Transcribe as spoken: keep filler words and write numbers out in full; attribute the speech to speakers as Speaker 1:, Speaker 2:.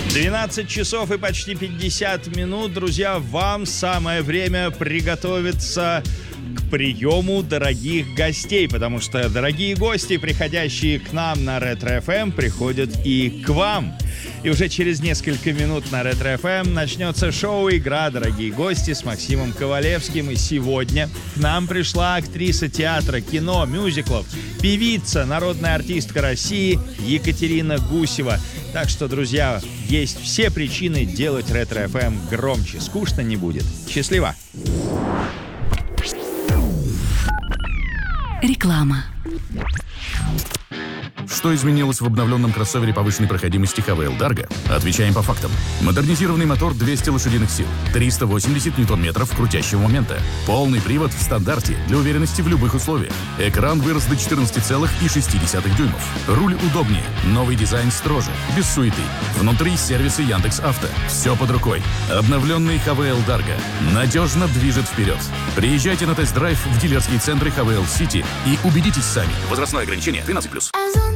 Speaker 1: двенадцать часов и почти пятьдесят минут. Друзья, вам самое время приготовиться к приему дорогих гостей, потому что дорогие гости, приходящие к нам на Ретро эф эм, приходят и к вам. И уже через несколько минут на Ретро эф эм начнется шоу «Игра. Дорогие гости» с Максимом Ковалевским. И сегодня к нам пришла актриса театра, кино, мюзиклов, певица, народная артистка России Екатерина Гусева. Так что, друзья, есть все причины делать Ретро эф эм громче. Скучно не будет. Счастливо!
Speaker 2: Реклама.
Speaker 3: Что изменилось в обновленном кроссовере повышенной проходимости ха вэ эл Dargo? Отвечаем по фактам. Модернизированный мотор двести лошадиных сил, триста восемьдесят ньютон-метров крутящего момента, полный привод в стандарте для уверенности в любых условиях. Экран вырос до четырнадцати целых шести десятых дюймов. Руль удобнее, новый дизайн строже, без суеты. Внутри сервисы Яндекс.Авто. Все под рукой. Обновленный ха вэ эл Dargo надежно движет вперед. Приезжайте на тест-драйв в дилерские центры ха вэ эл Сити и убедитесь сами. Возрастное ограничение тринадцать плюс.